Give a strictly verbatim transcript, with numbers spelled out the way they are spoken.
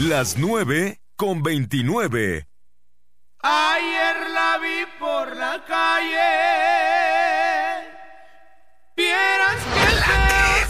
Las nueve con veintinueve. Ayer la vi por la calle